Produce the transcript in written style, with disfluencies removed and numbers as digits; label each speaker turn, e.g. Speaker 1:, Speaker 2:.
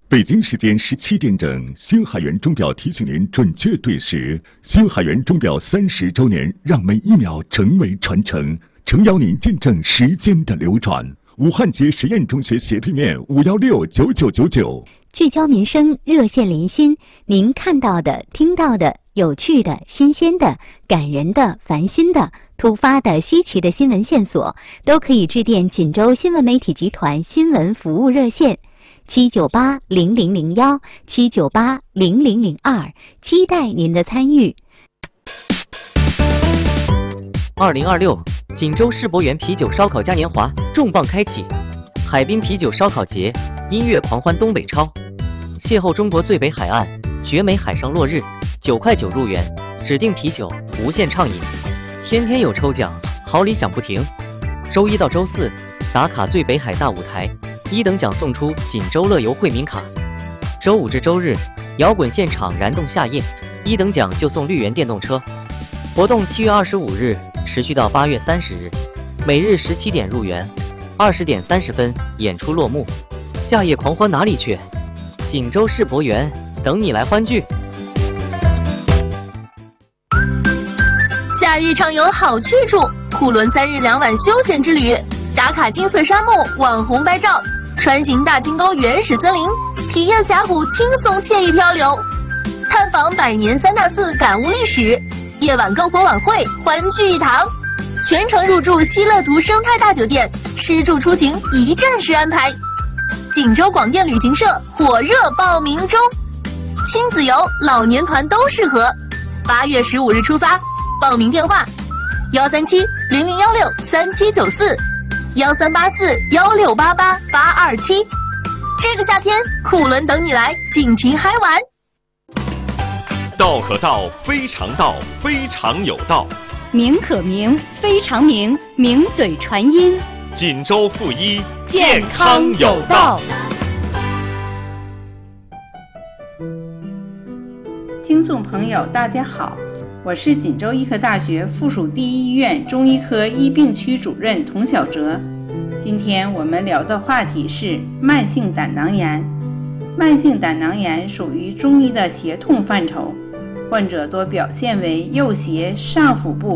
Speaker 1: 北京时间17点整，星海源钟表提醒您准确对时。星海源钟表30周年，让每一秒成为传承，诚邀您见证时间的流转。武汉街实验中学斜对面5169999。
Speaker 2: 聚焦民生，热线连心，您看到的、听到的、有趣的、新鲜的、感人的、烦心的、突发的、稀奇的新闻线索，都可以致电锦州新闻媒体集团新闻服务热线798-0001，798-0002，期待您的参与。
Speaker 3: 2026锦州世博园啤酒烧烤嘉年华重磅开启，海滨啤酒烧烤节，音乐狂欢东北超，邂逅中国最北海岸，绝美海上落日，9块9入园，指定啤酒无限畅饮，天天有抽奖，好礼响不停。周一到周四打卡最北海大舞台，1等奖送出锦州乐游惠民卡。周五至周日摇滚现场燃动夏夜，1等奖就送绿源电动车。活动7月25日持续到8月30日，每日17点入园，20点30分演出落幕。夏夜狂欢哪里去？锦州世博园等你来欢聚。
Speaker 4: 夏日畅游好去处，库伦3日2晚休闲之旅，打卡金色沙漠，网红拍照，穿行大清沟原始森林，体验峡谷轻松惬意漂流，探访100年3大寺感悟历史，夜晚篝火晚会欢聚一堂，全程入住西乐图生态大酒店，吃住出行一站式安排。锦州广电旅行社火热报名中，亲子游、老年团都适合。8月15日出发，报名电话137-0016-3794，1384-1688-827。这个夏天，库伦等你来，尽情嗨玩。
Speaker 5: 道可道，非常道，非常有道；
Speaker 6: 名可名，非常名，名嘴传音。
Speaker 5: 锦州附一，
Speaker 6: 健康有道。
Speaker 7: 听众朋友，大家好，我是锦州医科大学附属第一医院中医科医病区主任童晓哲。今天我们聊的话题是慢性胆囊炎。慢性胆囊炎属于中医的胁痛范畴，患者多表现为右胁上腹部